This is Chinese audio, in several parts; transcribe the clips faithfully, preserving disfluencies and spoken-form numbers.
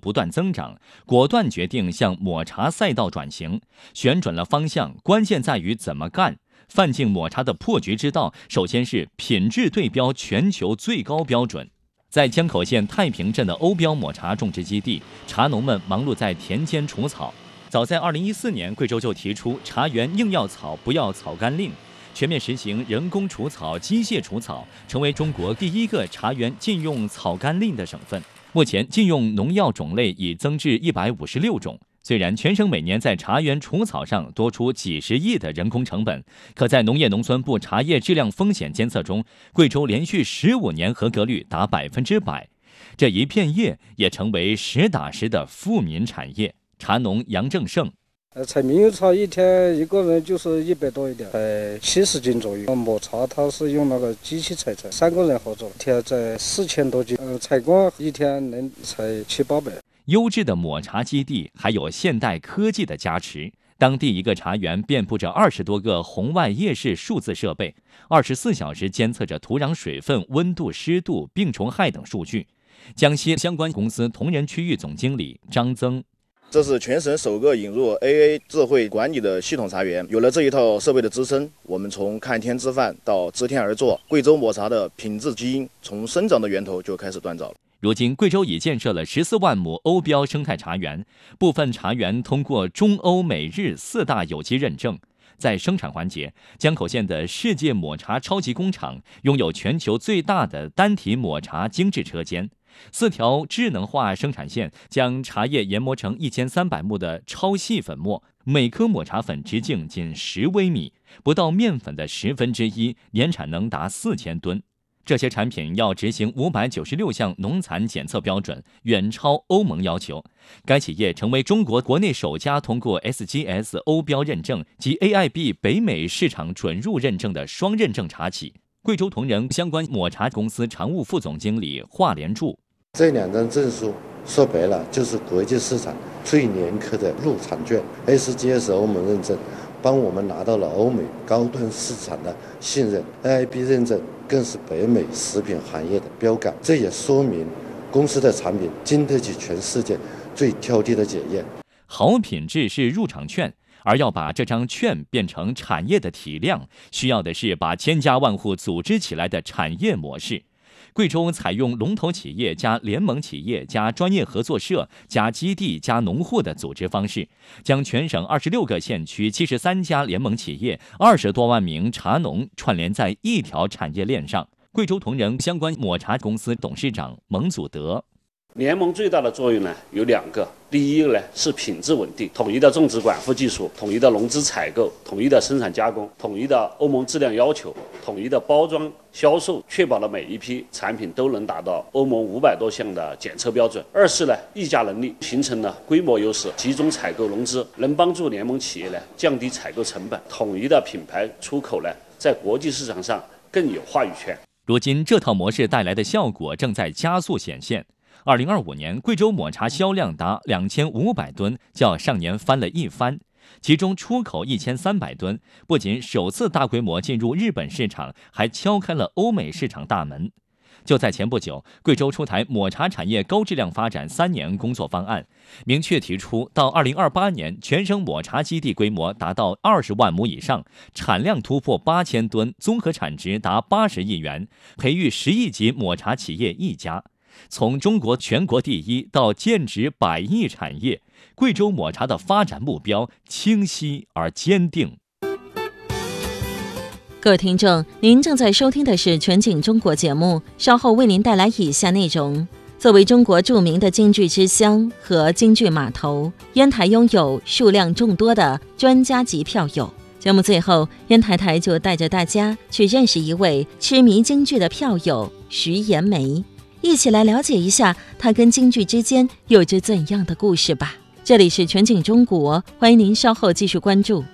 不断增长，果断决定向抹茶赛道转型，旋转了方向，关键在于怎么干。范进抹茶的破局之道，首先是品质对标全球最高标准。在江口县太平镇的欧标抹茶种植基地，茶农们忙碌在田间除草。早在二零一四年，贵州就提出茶园硬要草不要草甘令，全面实行人工除草、机械除草，成为中国第一个茶园禁用草甘令的省份。目前禁用农药种类已增至一百五十六种。虽然全省每年在茶园除草上多出几十亿的人工成本，可在农业农村部茶叶质量风险监测中，贵州连续十五年合格率达百分之百。这一片叶也成为实打实的富民产业。茶农杨正胜。 呃，采猕猴草一天一个人就是一百多一点，采七十斤左右。抹茶它是用那个机器采采，三个人合作，一天采四千多斤。呃，采光一天能采七八百。 优质的抹茶基地还有现代科技的加持，当地一个茶园遍布着二十多个红外夜视数字设备，二十四小时监测着土壤水分、温度、湿度、病虫害等数据。江西相关公司同仁区域总经理张增。 这是全省首个引入 A A 智慧管理的系统茶园。有了这一套设备的支撑，我们从看天吃饭到知天而作，贵州抹茶的品质基因从生长的源头就开始锻造了。 如今，贵州已建设了十四万亩欧标生态茶园，部分茶园通过中欧美日四大有机认证。在生产环节，江口县的世界抹茶超级工厂拥有全球最大的单体抹茶精制车间，四条智能化生产线将茶叶研磨成一千三百目的超细粉末，每颗抹茶粉直径仅十微米，不到面粉的十分之一，年产能达四千吨。这些产品要执行五百九十六项农残检测标准，远超欧盟要求。该企业成为中国国内首家通过 S G S 欧标认证及 A I B 北美市场准入认证的双认证茶企。贵州同仁相关抹茶公司常务副总经理华连柱。 这两张证书说白了就是国际市场最严苛的入场券 ，S G S 欧盟认证，帮我们拿到了欧美高端市场的信任 ，A I B 认证更是北美食品行业的标杆。这也说明公司的产品经得起全世界最挑剔的检验。 好品质是入场券，而要把这张券变成产业的体量，需要的是把千家万户组织起来的产业模式。贵州采用龙头企业加联盟企业加专业合作社加基地加农户的组织方式，将全省二十六个县区七十三家联盟企业、二十多万名茶农串联在一条产业链上。贵州同仁相关抹茶公司董事长蒙祖德。 联盟最大的作用呢有两个，第一个呢是品质稳定，统一的种植管护技术，统一的农资采购，统一的生产加工，统一的欧盟质量要求，统一的包装销售，确保了每一批产品都能达到欧盟五百多项的检测标准。二是呢议价能力，形成了规模优势，集中采购融资，能帮助联盟企业呢降低采购成本，统一的品牌出口呢在国际市场上更有话语权。 如今这套模式带来的效果正在加速显现。二零二五年，贵州抹茶销量达两千五百吨，较上年翻了一番。其中出口一千三百吨，不仅首次大规模进入日本市场，还敲开了欧美市场大门。就在前不久，贵州出台抹茶产业高质量发展三年工作方案，明确提出到二零二八年，全省抹茶基地规模达到二十万亩以上，产量突破八千吨，综合产值达八十亿元，培育十亿级抹茶企业一家。从中国全国第一到建值百亿产业，贵州抹茶的发展目标清晰而坚定。 各位听众，您正在收听的是全景中国节目，稍后为您带来以下内容。作为中国著名的京剧之乡和京剧码头，烟台拥有数量众多的专家级票友。节目最后，烟台台就带着大家去认识一位痴迷京剧的票友徐延梅，一起来了解一下他跟京剧之间有着怎样的故事吧。这里是全景中国，欢迎您稍后继续关注。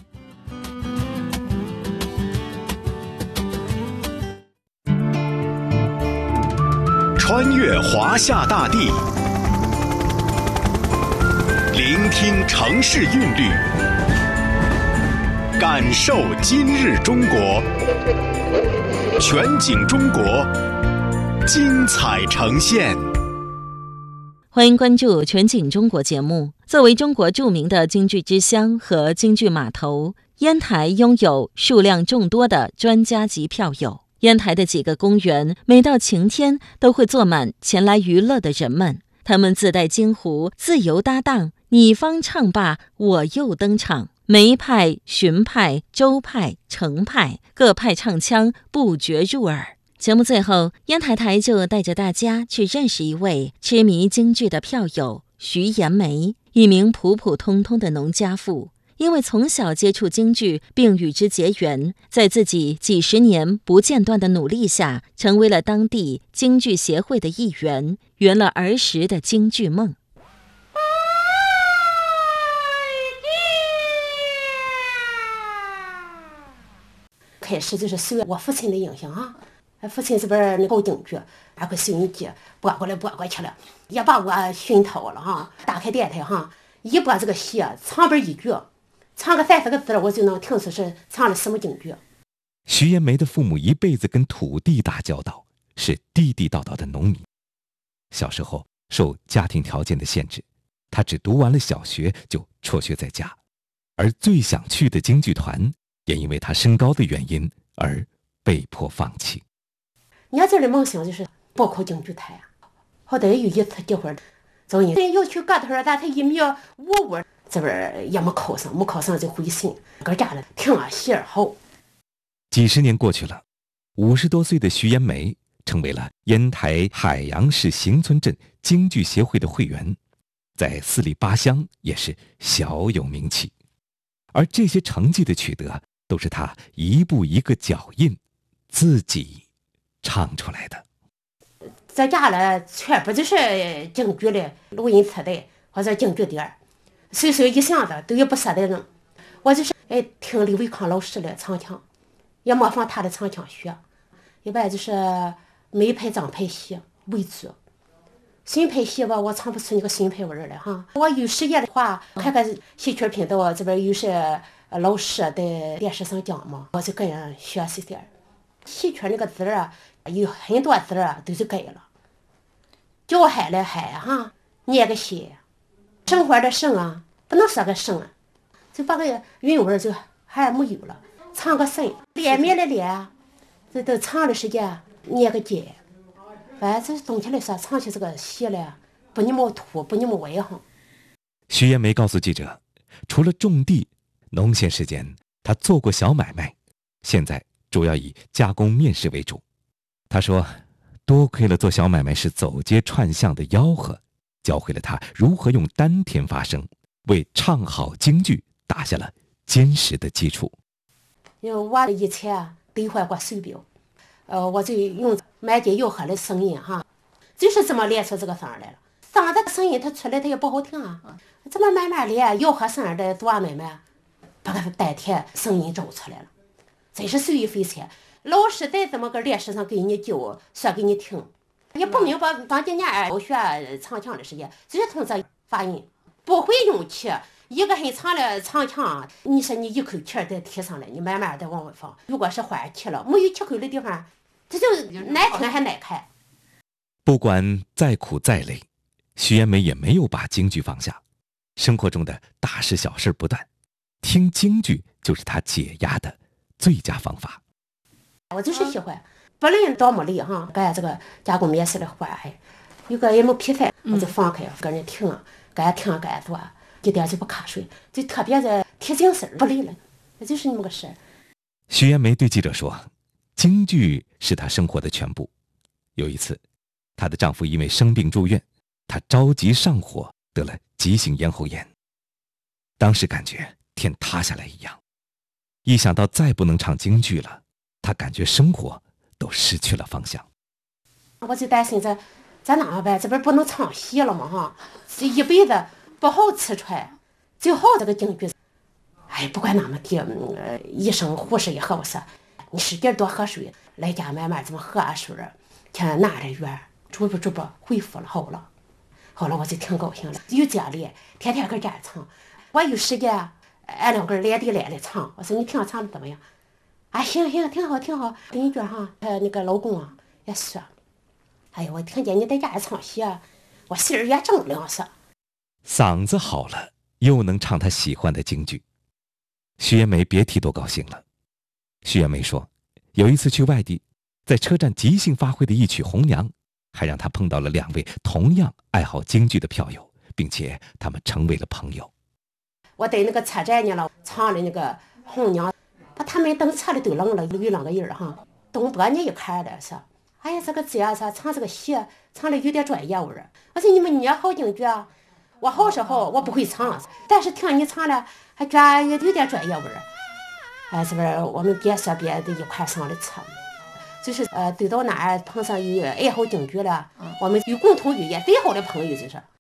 穿越华夏大地，聆听城市韵律，感受今日中国。全景中国，精彩呈现。 欢迎关注全景中国节目。作为中国著名的京剧之乡和京剧码头，烟台拥有数量众多的专家级票友。烟台的几个公园，每到晴天都会坐满前来娱乐的人们。他们自带京胡，自由搭档，你方唱罢我又登场。梅派、荀派、周派、程派，各派唱腔不绝入耳。节目最后，烟台台就带着大家去认识一位痴迷京剧的票友徐延梅，一名普普通通的农家妇。因为从小接触京剧并与之结缘，在自己几十年不间断的努力下，成为了当地京剧协会的一员，圆了儿时的京剧梦。 开始就是受我父亲的影响啊，父亲这边那搞京剧，还会收音机播过来播过去了，也把我熏陶了哈。打开电台哈，一播这个戏，唱边一句，唱个三四个字，我就能听出是唱的什么京剧。 徐延梅的父母一辈子跟土地打交道，是地地道道的农民。小时候受家庭条件的限制，他只读完了小学就辍学在家，而最想去的京剧团也因为他身高的原因而被迫放弃。 你看这的梦想就是报考京剧团呀，好歹有一次机会，走你要去个头，但他一米五五，这边也没考上，没考上就回省，搁家里听啊戏儿好。 几十年过去了，五十多岁的徐延梅成为了烟台海洋市行村镇京剧协会的会员，在四里八乡也是小有名气。而这些成绩的取得，都是他一步一个脚印，自己唱出来的。 在家里全部就是京剧的录音磁带或者京剧碟，随手一箱子都有不舍得扔。我就是哎听李维康老师的唱腔，也模仿他的唱腔学。一般就是梅派、张派戏为主，新派戏吧，我唱不出那个新派味儿来哈。我有时间的话，看看戏曲频道这边有些老师在电视上讲嘛，我就跟人学习点。戏曲那个字啊，有很多字啊都是改了，叫海来海哈，念个西，生活的生啊，不能说个生啊，就把个韵味就还没有了。唱个生，脸面的脸，这都唱的时间念个节。反正总体来说，唱起这个戏来，不那么土，不那么歪哈。 徐延梅告诉记者，除了种地，农闲时间他做过小买卖，现在主要以加工面食为主。他说，多亏了做小买卖时走街串巷的吆喝，教会了他如何用丹田发声，为唱好京剧打下了坚实的基础。 因为我以前兑换过手表，呃，我就用满街吆喝的声音哈，就是这么练出这个声来了。嗓子声音它出来它也不好听啊，这么慢慢练，吆喝声的做买卖，把个丹田声音找出来了，真是受益匪浅。老师再怎么个练时上给你教，说给你听，也不明白当今年我学唱腔的时间，就是从这发音，不会用气。一个很长的唱腔，你说你一口气再提上来，你慢慢的往外放。如果是换气了，没有气口的地方，这就难听还难看。 不管再苦再累，徐延梅也没有把京剧放下。生活中的大事小事不断，听京剧就是她解压的最佳方法。 我就是喜欢，不论多么累哈，干这个加工面食的活，哎，有个也没比赛，我就放开，跟人听，干听干做。一点就不瞌睡，就特别的提精神，不累了，那就是那么个事儿。 徐延梅对记者说，京剧是她生活的全部。有一次，她的丈夫因为生病住院，她着急上火，得了急性咽喉炎。当时感觉天塌下来一样，一想到再不能唱京剧了，她感觉生活都失去了方向。 我就担心这咱哪办？这边不能唱戏了嘛哈，这一辈子不好吃穿，就好这个京剧。哎，不管那么地，呃，医生护士也和我说，你使劲多喝水，来家慢慢这么喝啊水，看哪的院，逐步逐步恢复了，好了，好了，我就挺高兴了，有精力，天天搁家唱。我有时间，俺两个连地连的唱，我说你听唱的怎么样？啊，行行，挺好挺好。邻居哈，他那个老公啊也说，哎呀，我听见你在家里唱戏啊。 我心儿也正凉些。 嗓子好了，又能唱她喜欢的京剧。徐延梅别提多高兴了。徐延梅说，有一次去外地，在车站即兴发挥的一曲《红娘》，还让她碰到了两位同样爱好京剧的票友，并且他们成为了朋友。 我在那个车站呢了，唱的那个《红娘》，把他们等车里都愣了，有两个人哈。东伯呢一看了说：“哎呀，这个姐啊，唱这个戏唱的有点专业味儿。”我说：“你们你也好京剧啊？我好是好，我不会唱，但是听你唱了，还觉得有点专业味儿。”哎，是不是？我们别说别的，一块上了车，就是呃，走到哪儿碰上有爱好京剧了，我们有共同语言，最好的朋友就是。